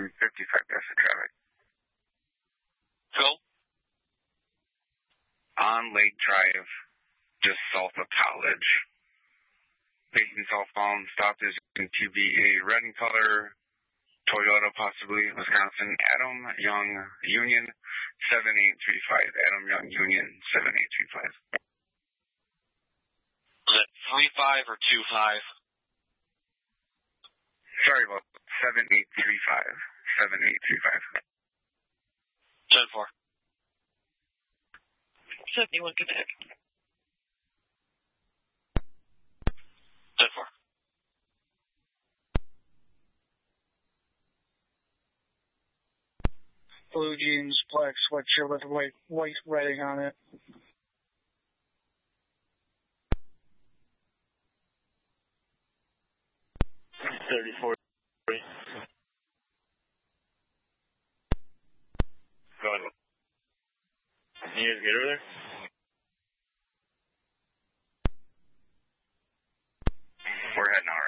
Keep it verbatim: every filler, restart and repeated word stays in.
in fifty-five past the traffic. Phil? On Lake Drive, just south of College. Facing southbound, stopped is going to be a red in color, Toyota possibly, Wisconsin, Adam Young Union, seven eight three five. Adam Young Union, seven eight three five. Was it three five or two five? Sorry about seven eight three five. seven eight three five. ten four. seventy-one Quebec. ten four. Blue jeans, black sweatshirt with white white writing on it. thirty-four. Go ahead. Can you guys get over there? We're heading out